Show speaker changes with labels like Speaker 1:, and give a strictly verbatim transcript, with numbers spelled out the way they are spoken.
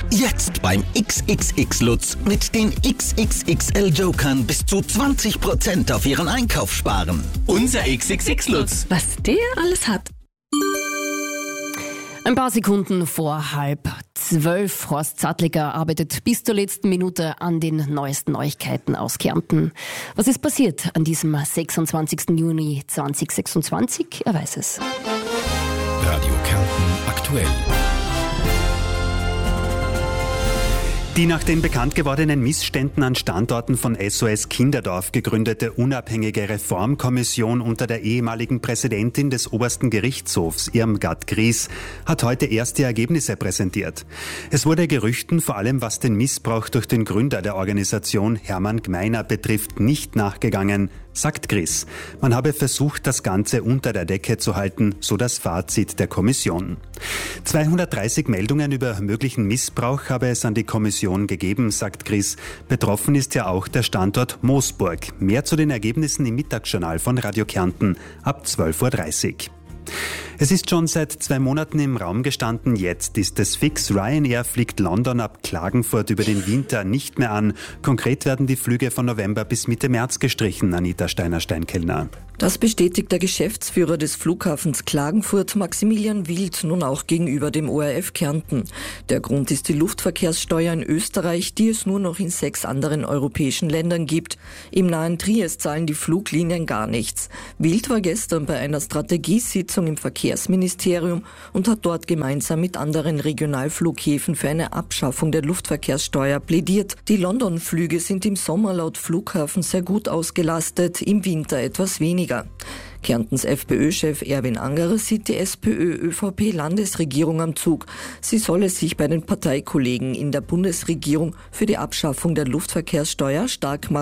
Speaker 1: Jetzt beim X X X Lutz mit den X X X L Jokern bis zu zwanzig Prozent auf Ihren Einkauf sparen. Unser X X X Lutz.
Speaker 2: Was der alles hat. Ein paar Sekunden vor halb zwölf. Horst Sattliger arbeitet bis zur letzten Minute an den neuesten Neuigkeiten aus Kärnten. Was ist passiert an diesem sechsundzwanzigsten Juni zweitausendsechsundzwanzig? Er weiß es.
Speaker 3: Radio Kärnten aktuell.
Speaker 4: Die nach den bekannt gewordenen Missständen an Standorten von S O S Kinderdorf gegründete unabhängige Reformkommission unter der ehemaligen Präsidentin des obersten Gerichtshofs, Irmgard Gries, hat heute erste Ergebnisse präsentiert. Es wurde Gerüchten, vor allem was den Missbrauch durch den Gründer der Organisation, Hermann Gmeiner, betrifft, nicht nachgegangen, sagt Gries. Man habe versucht, das Ganze unter der Decke zu halten, so das Fazit der Kommission. zweihundertdreißig Meldungen über möglichen Missbrauch habe es an die Kommission gegeben, sagt Gries. Betroffen ist ja auch der Standort Moosburg. Mehr zu den Ergebnissen im Mittagsjournal von Radio Kärnten ab zwölf Uhr dreißig. Es ist schon seit zwei Monaten im Raum gestanden, jetzt ist es fix. Ryanair fliegt London ab Klagenfurt über den Winter nicht mehr an. Konkret werden die Flüge von November bis Mitte März gestrichen, Anita Steiner-Steinkellner.
Speaker 5: Das bestätigt der Geschäftsführer des Flughafens Klagenfurt, Maximilian Wild, nun auch gegenüber dem O R F Kärnten. Der Grund ist die Luftverkehrssteuer in Österreich, die es nur noch in sechs anderen europäischen Ländern gibt. Im nahen Triest zahlen die Fluglinien gar nichts. Wild war gestern bei einer Strategiesitzung im Verkehrsministerium und hat dort gemeinsam mit anderen Regionalflughäfen für eine Abschaffung der Luftverkehrssteuer plädiert. Die London-Flüge sind im Sommer laut Flughafen sehr gut ausgelastet, im Winter etwas weniger. Kärntens FPÖ-Chef Erwin Angerer sieht die SPÖ-Ö V P-Landesregierung am Zug. Sie solle sich bei den Parteikollegen in der Bundesregierung für die Abschaffung der Luftverkehrssteuer stark machen.